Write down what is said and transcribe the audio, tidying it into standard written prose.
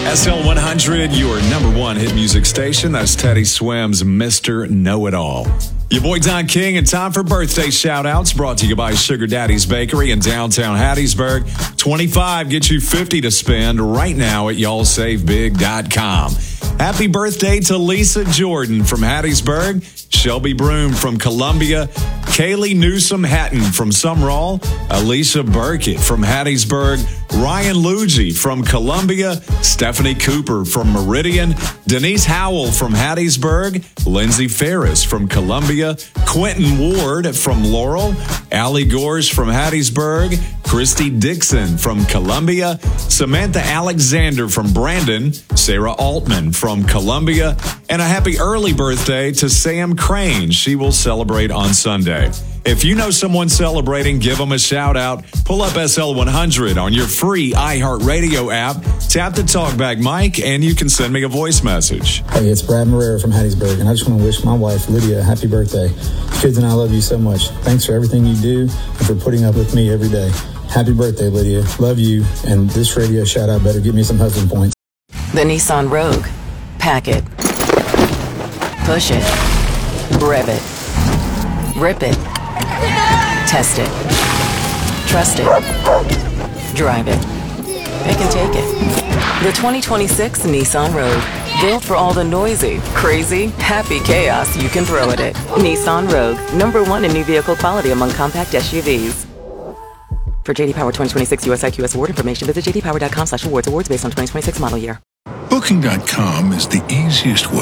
SL100, your number one hit music station. That's Teddy Swim's Mr. Know-It-All. Your boy Don King, and time for birthday shout-outs brought to you by Sugar Daddy's Bakery in downtown Hattiesburg. 25 gets you 50 to spend right now at y'allsavebig.com. Happy birthday to Lisa Jordan from Hattiesburg, Shelby Broom from Columbia, Kaylee Newsom Hatton from Sumrall, Alicia Burkett from Hattiesburg, Ryan Luigi from Columbia, Stephanie Cooper from Meridian, Denise Howell from Hattiesburg, Lindsay Ferris from Columbia, Quentin Ward from Laurel, Allie Gorge from Hattiesburg, Christy Dixon from Columbia, Samantha Alexander from Brandon, Sarah Altman from Columbia, and a happy early birthday to Sam Crane. She will celebrate on Sunday. If you know someone celebrating, give them a shout out. Pull up SL100 on your free iHeartRadio app, tap the talkback mic, and you can send me a voice message. Hey, it's Brad Marrera from Hattiesburg, and I just want to wish my wife, Lydia, a happy birthday. Kids and I love you so much. Thanks for everything you do and for putting up with me every day. Happy birthday, Lydia. Love you, and this radio shout out better give me some husband points. The Nissan Rogue. Pack it. Push it. Rev it. Rip it. Test it. Trust it. Drive it. Pick and take it. The 2026 Nissan Rogue. Built for all the noisy, crazy, happy chaos you can throw at it. Nissan Rogue. #1 in new vehicle quality among compact SUVs. For J.D. Power 2026 US IQS award information, visit jdpower.com/awards. Awards based on 2026 model year. Booking.com is the easiest way